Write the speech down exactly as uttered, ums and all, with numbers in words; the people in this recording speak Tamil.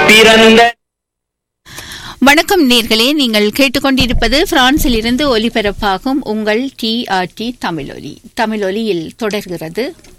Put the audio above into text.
பிறந்த. வணக்கம் நேர்களே, நீங்கள் கேட்டுக்கொண்டிருப்பது பிரான்சில் இருந்து ஒலிபரப்பாகும் உங்கள் டி ஆர் டி தமிழொலி. தமிழொலியில் தொடர்கிறது